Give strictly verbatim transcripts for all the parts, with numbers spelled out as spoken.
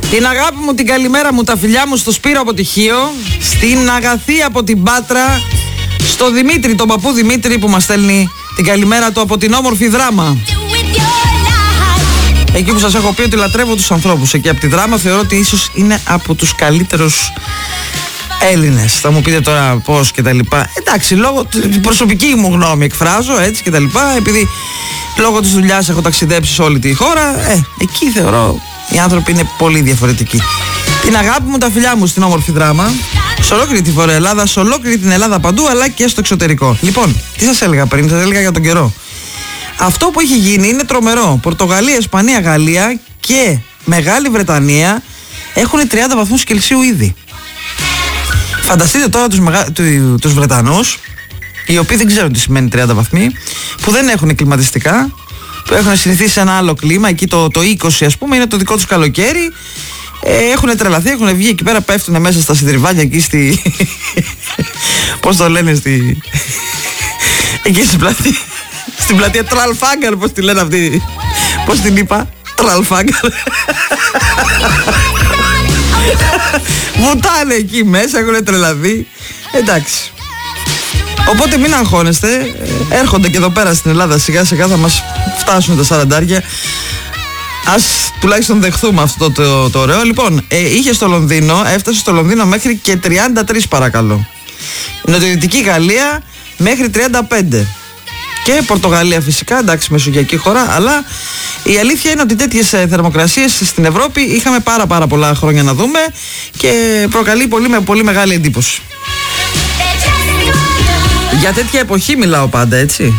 Την αγάπη μου, την καλημέρα μου, τα φιλιά μου στο Σπύρο από Τυχείο, στην Αγαθή από την Πάτρα, στο Δημήτρη, τον παππού Δημήτρη που μας στέλνει την καλημέρα του από την όμορφη Δράμα. Εκεί που σας έχω πει ότι λατρεύω τους ανθρώπους εκεί από τη Δράμα, θεωρώ ότι ίσως είναι από τους καλύτερους Έλληνες. Θα μου πείτε τώρα πώς και τα λοιπά. Εντάξει, λόγω την προσωπική μου γνώμη εκφράζω έτσι και τα λοιπά, επειδή λόγω της δουλειάς έχω ταξιδέψει σε όλη τη χώρα. Ε, εκεί θεωρώ οι άνθρωποι είναι πολύ διαφορετικοί. Την αγάπη μου, τα φιλιά μου στην όμορφη Δράμα, σε ολόκληρη τη Βόρεια Ελλάδα, σε ολόκληρη την Ελλάδα παντού, αλλά και στο εξωτερικό. Λοιπόν, τι σας έλεγα πριν, σας έλεγα για τον καιρό. Αυτό που έχει γίνει είναι τρομερό. Πορτογαλία, Ισπανία, Γαλλία και Μεγάλη Βρετανία έχουν τριάντα βαθμούς Κελσίου ήδη. Φανταστείτε τώρα τους, μεγα... τους Βρετανούς, οι οποίοι δεν ξέρουν τι σημαίνει τριάντα βαθμοί, που δεν έχουν κλιματιστικά, που έχουν συνηθίσει σε ένα άλλο κλίμα, εκεί το, το είκοσι ας πούμε, είναι το δικό τους καλοκαίρι. Ε, έχουν τρελαθεί, έχουν βγει εκεί πέρα, πέφτουν μέσα στα συντριβάνια εκεί στη... πώς το λένε, στη... εκεί στην πλατεία, στην πλατεία Τραλφάγκαρ, πώς τη λένε αυτή, πώς την είπα, Τραλφάγκαρ. Βουτάνε εκεί μέσα, έχουν τρελαθεί. Εντάξει. Οπότε μην αγχώνεστε, έρχονται και εδώ πέρα στην Ελλάδα σιγά σιγά, θα μας φτάσουν τα σαραντάρια. Ας τουλάχιστον δεχθούμε αυτό το, το ωραίο. Λοιπόν, ε, είχε στο Λονδίνο, έφτασε στο Λονδίνο μέχρι και τριάντα τρία παρακαλώ. Νοτιοδυτική Γαλλία μέχρι τριάντα πέντε. Και Πορτογαλία φυσικά, εντάξει, μεσογειακή χώρα, αλλά η αλήθεια είναι ότι τέτοιες θερμοκρασίες στην Ευρώπη είχαμε πάρα πάρα πολλά χρόνια να δούμε και προκαλεί πολύ, με πολύ μεγάλη εντύπωση. Για τέτοια εποχή μιλάω πάντα, έτσι.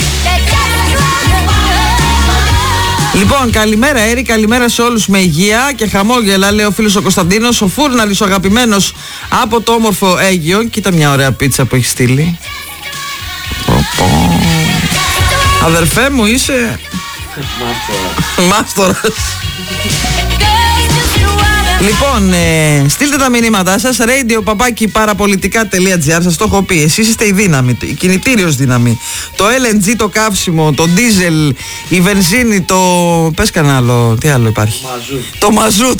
Λοιπόν, καλημέρα Έρη, καλημέρα σε όλους με υγεία και χαμόγελα, λέει ο φίλος ο Κωνσταντίνος, ο Φούρναρης, ο αγαπημένος από το όμορφο Αίγυο. Κοίτα μια ωραία πίτσα που έχει στείλει. Αδερφέ μου είσαι μάστορας. Λοιπόν, ε, στείλτε τα μηνύματά σας, radio παπάκι παραπολιτικά τελεία τζι άρ, σας το έχω πει. Εσείς είστε η δύναμη, η κινητήριος δύναμη. Το ελ εν τζι, το καύσιμο, το ντίζελ, η βενζίνη, το... πες κανένα άλλο, τι άλλο υπάρχει? Μαζούτ. Το μαζούτ.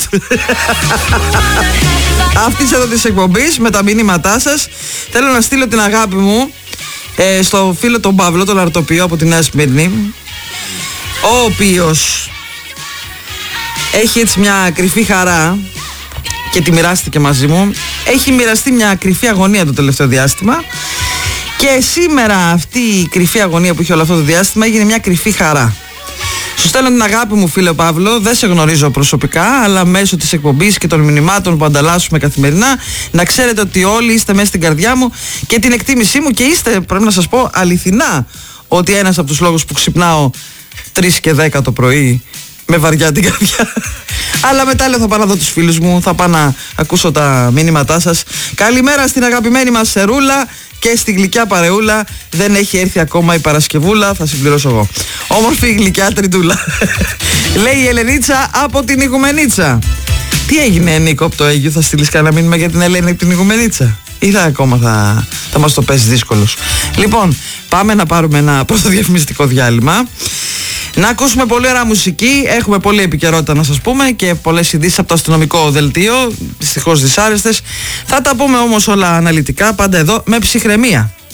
Αυτής εδώ της εκπομπής με τα μηνύματά σας. Θέλω να στείλω την αγάπη μου ε, στο φίλο τον Παύλο, τον Αρτοπιό από τη Νέα Σμύρνη, ο οποίος έχει έτσι μια κρυφή χαρά και τη μοιράστηκε μαζί μου. Έχει μοιραστεί μια κρυφή αγωνία το τελευταίο διάστημα και σήμερα αυτή η κρυφή αγωνία που είχε όλο αυτό το διάστημα έγινε μια κρυφή χαρά. Σου στέλνω την αγάπη μου φίλε Παύλο, δεν σε γνωρίζω προσωπικά, αλλά μέσω της εκπομπής και των μηνυμάτων που ανταλλάσσουμε καθημερινά, να ξέρετε ότι όλοι είστε μέσα στην καρδιά μου και την εκτίμησή μου και είστε, πρέπει να σας πω αληθινά, ότι ένας από τους λόγους που ξυπνάω τρεις και δέκα το πρωί με βαριά την καρδιά. Αλλά μετά λέω θα πάω να δω τους φίλους μου, θα πάω να ακούσω τα μήνυματά σας. Καλημέρα στην αγαπημένη μας Σερούλα και στη γλυκιά παρεούλα. Δεν έχει έρθει ακόμα η Παρασκευούλα, θα συμπληρώσω εγώ. Όμορφη γλυκιά τριντούλα. Λέει η Ελενίτσα από την Ηγουμενίτσα. Τι έγινε Νίκο από το Αίγυο, θα στείλεις κανένα μήνυμα για την Ελένη από την Ηγουμενίτσα? Ή θα ακόμα θα, θα μας το πέσει δύσκολος? Λοιπόν, πάμε να πάρουμε ένα πρώτο διαφημιστικό διάλειμμα. Να ακούσουμε πολύ ωραία μουσική, έχουμε πολλή επικαιρότητα να σας πούμε και πολλές ειδήσεις από το αστυνομικό δελτίο, δυστυχώς δυσάρεστες. Θα τα πούμε όμως όλα αναλυτικά, πάντα εδώ με ψυχραιμία.